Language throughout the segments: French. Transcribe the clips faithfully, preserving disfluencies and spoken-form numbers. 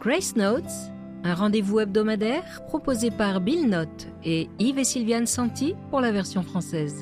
Grace Notes, un rendez-vous hebdomadaire proposé par Bill Note et Yves et Sylviane Santi pour la version française.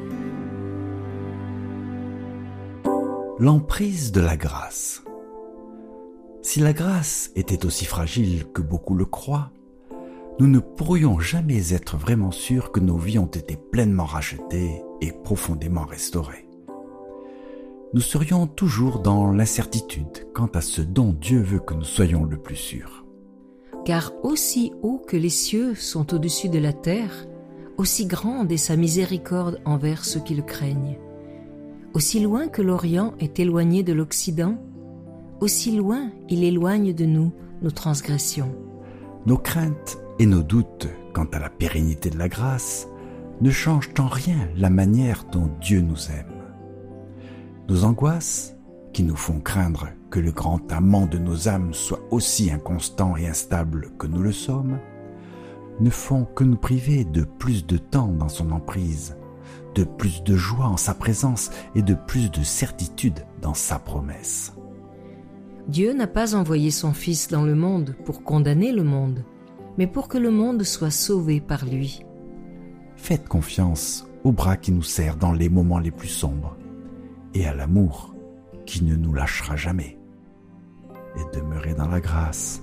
L'emprise de la grâce. Si la grâce était aussi fragile que beaucoup le croient, nous ne pourrions jamais être vraiment sûrs que nos vies ont été pleinement rachetées et profondément restaurées. Nous serions toujours dans l'incertitude quant à ce dont Dieu veut que nous soyons le plus sûrs. Car aussi haut que les cieux sont au-dessus de la terre, aussi grande est sa miséricorde envers ceux qui le craignent. Aussi loin que l'Orient est éloigné de l'Occident, aussi loin il éloigne de nous nos transgressions. Nos craintes et nos doutes quant à la pérennité de la grâce ne changent en rien la manière dont Dieu nous aime. Nos angoisses, qui nous font craindre que le grand amant de nos âmes soit aussi inconstant et instable que nous le sommes, ne font que nous priver de plus de temps dans son emprise, de plus de joie en sa présence et de plus de certitude dans sa promesse. Dieu n'a pas envoyé son Fils dans le monde pour condamner le monde, mais pour que le monde soit sauvé par lui. Faites confiance au bras qui nous serre dans les moments les plus sombres et à l'amour qui ne nous lâchera jamais. Et demeurez dans la grâce.